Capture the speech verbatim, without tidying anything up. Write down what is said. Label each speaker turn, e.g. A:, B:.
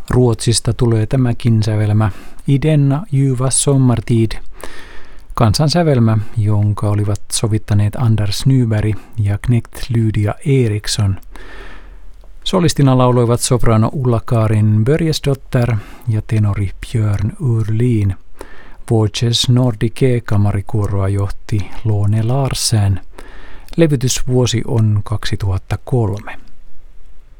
A: Ruotsista tulee tämäkin sävelmä I denna ljuva sommartid, kansansävelmä, jonka olivat sovittaneet Anders Nyberg ja knekt Lydia Eriksson. Solistina lauloivat soprano Ulla-Karin Börjesdotter ja tenori Björn Urlin. Voces Nordique kamarikuoroa johti Lone Larsen. Levytysvuosi on kaksituhattakolme.